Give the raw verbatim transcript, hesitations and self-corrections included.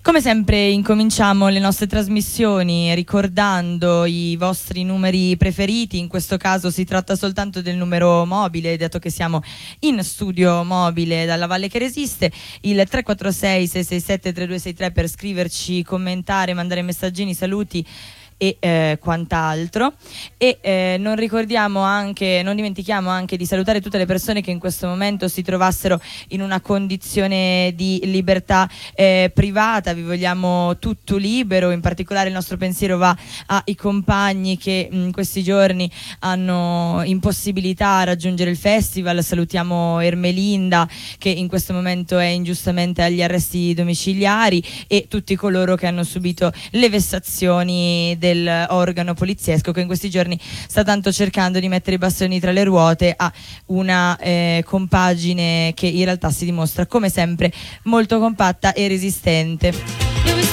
Come sempre incominciamo le nostre trasmissioni ricordando i vostri numeri preferiti. In questo caso si tratta soltanto del numero mobile, dato che siamo in studio mobile dalla Valle che Resiste, il tre quattro sei sei sei sette tre due sei tre per scriverci, commentare, mandare messaggini, saluti e eh, quant'altro. E eh, non ricordiamo anche, non dimentichiamo anche di salutare tutte le persone che in questo momento si trovassero in una condizione di libertà eh, privata. Vi vogliamo tutto libero, in particolare il nostro pensiero va ai compagni che in questi giorni hanno impossibilità a raggiungere il festival. Salutiamo Ermelinda, che in questo momento è ingiustamente agli arresti domiciliari, e tutti coloro che hanno subito le vessazioni del organo poliziesco, che in questi giorni sta tanto cercando di mettere i bastoni tra le ruote a una eh, compagine che in realtà si dimostra come sempre molto compatta e resistente.